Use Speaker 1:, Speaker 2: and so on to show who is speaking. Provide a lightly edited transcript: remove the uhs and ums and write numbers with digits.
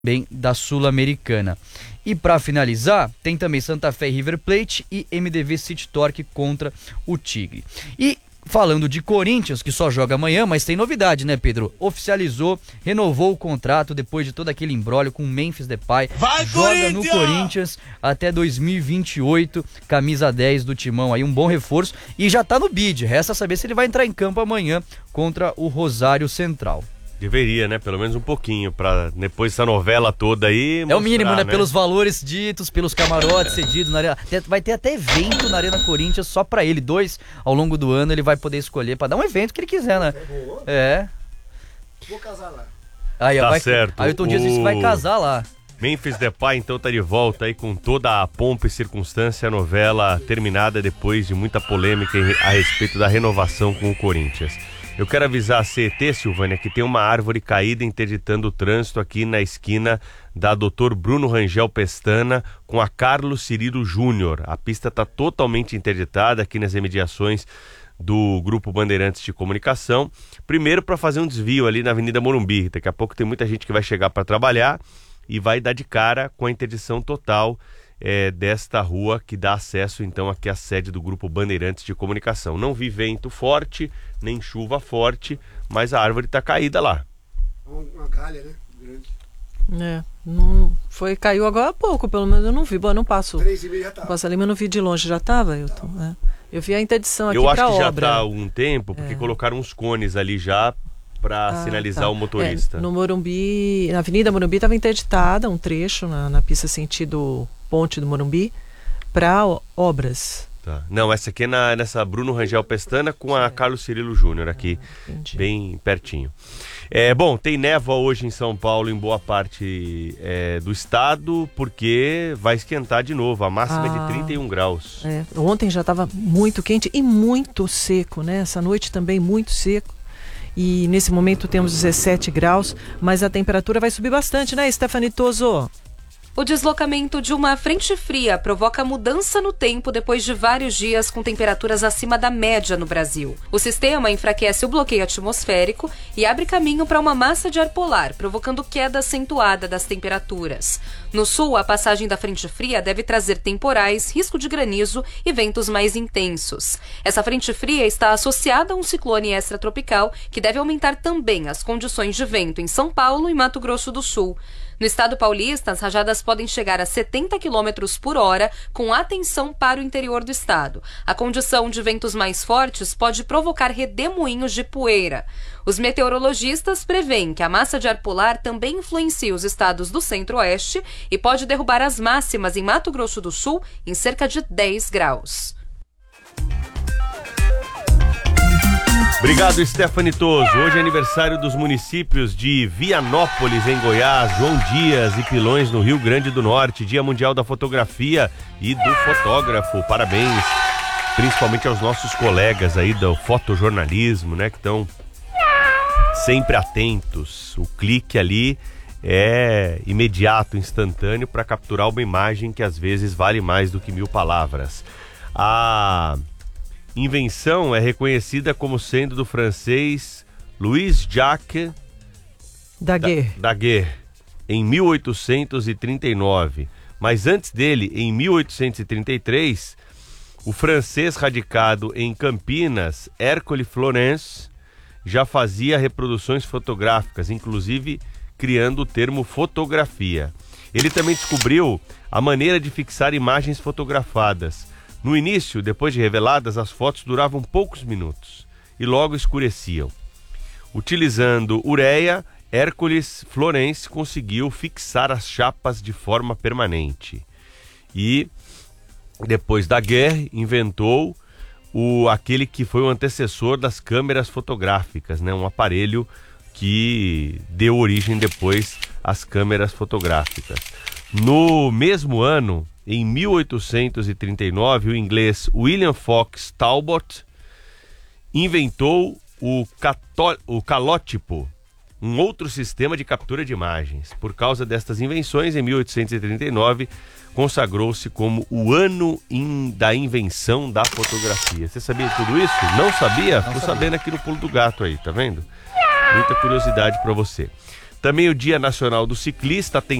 Speaker 1: bem da Sul-Americana. E para finalizar, tem também Santa Fé e River Plate e MDV City Torque contra o Tigre. E falando de Corinthians, que só joga amanhã, mas tem novidade, né, Pedro? Oficializou, renovou o contrato depois de todo aquele imbróglio com o Memphis Depay. Joga no Corinthians até 2028, camisa 10 do Timão aí, um bom reforço. E já tá no bid, resta saber se ele vai entrar em campo amanhã contra o Rosário Central.
Speaker 2: Deveria, né? Pelo menos um pouquinho, pra depois dessa novela toda aí mostrar,
Speaker 1: é o mínimo, né? Pelos valores ditos, pelos camarotes cedidos na Arena. Vai ter até evento na Arena Corinthians só pra ele. 2 ao longo do ano ele vai poder escolher pra dar um evento que ele quiser, né? É.
Speaker 3: Vou casar lá.
Speaker 2: Aí, tá certo.
Speaker 1: Aí o Tom Dias disse que vai casar lá.
Speaker 2: Memphis Depay então tá de volta aí com toda a pompa e circunstância, a novela terminada depois de muita polêmica a respeito da renovação com o Corinthians. Eu quero avisar a CET, Silvânia, que tem uma árvore caída interditando o trânsito aqui na esquina da Dr. Bruno Rangel Pestana com a Carlos Cirilo Júnior. A pista está totalmente interditada aqui nas imediações do Grupo Bandeirantes de Comunicação. Primeiro para fazer um desvio ali na Avenida Morumbi. Daqui a pouco tem muita gente que vai chegar para trabalhar e vai dar de cara com a interdição total desta rua que dá acesso então aqui à sede do Grupo Bandeirantes de Comunicação. Não vi vento forte, nem chuva forte, mas a árvore está caída lá.
Speaker 3: Uma galha, né? Grande.
Speaker 4: Não foi, caiu agora há pouco, pelo menos eu não vi. Bom, não passo.
Speaker 3: 3h30 já tava.
Speaker 4: Passo ali, mas não vi de longe, já estava, Ailton? Eu vi a interdição aqui para obra.
Speaker 2: Eu acho que já está há algum tempo, porque colocaram uns cones ali já para sinalizar o motorista.
Speaker 4: No Morumbi, na Avenida Morumbi estava interditada um trecho na pista sentido Ponte do Morumbi para obras.
Speaker 2: Tá. Não, essa aqui é nessa Bruno Rangel Pestana com a Carlos Cirilo Júnior aqui, bem pertinho. Bom, tem névoa hoje em São Paulo, em boa parte do estado, porque vai esquentar de novo, a máxima é de 31 graus.
Speaker 4: Ontem já estava muito quente e muito seco, né? Essa noite também muito seco. E nesse momento temos 17 graus, mas a temperatura vai subir bastante, né, Stephanie Toso?
Speaker 5: O deslocamento de uma frente fria provoca mudança no tempo depois de vários dias com temperaturas acima da média no Brasil. O sistema enfraquece o bloqueio atmosférico e abre caminho para uma massa de ar polar, provocando queda acentuada das temperaturas. No sul, a passagem da frente fria deve trazer temporais, risco de granizo e ventos mais intensos. Essa frente fria está associada a um ciclone extratropical que deve aumentar também as condições de vento em São Paulo e Mato Grosso do Sul. No estado paulista, as rajadas podem chegar a 70 km por hora, com atenção para o interior do estado. A condição de ventos mais fortes pode provocar redemoinhos de poeira. Os meteorologistas preveem que a massa de ar polar também influencia os estados do centro-oeste e pode derrubar as máximas em Mato Grosso do Sul em cerca de 10 graus.
Speaker 2: Obrigado, Stephanie Toso. Hoje é aniversário dos municípios de Vianópolis, em Goiás, João Dias e Pilões, no Rio Grande do Norte. Dia Mundial da Fotografia e do Fotógrafo. Parabéns, principalmente aos nossos colegas aí do fotojornalismo, né, que estão sempre atentos. O clique ali é imediato, instantâneo, para capturar uma imagem que às vezes vale mais do que 1000 palavras. A invenção é reconhecida como sendo do francês Louis-Jacques Daguerre, em 1839. Mas antes dele, em 1833, o francês radicado em Campinas, Hercule Florence, já fazia reproduções fotográficas, inclusive criando o termo fotografia. Ele também descobriu a maneira de fixar imagens fotografadas. No início, depois de reveladas, as fotos duravam poucos minutos e logo escureciam. Utilizando ureia, Hércules Florence conseguiu fixar as chapas de forma permanente. E depois Daguerre inventou aquele que foi o antecessor das câmeras fotográficas, né? Um aparelho que deu origem depois às câmeras fotográficas. No mesmo ano, em 1839, o inglês William Fox Talbot inventou o calótipo, um outro sistema de captura de imagens. Por causa destas invenções, em 1839, consagrou-se como o ano da invenção da fotografia. Você sabia de tudo isso? Não sabia? Tô sabendo aqui no Pulo do Gato aí, tá vendo? Muita curiosidade para você. Também o Dia Nacional do Ciclista tem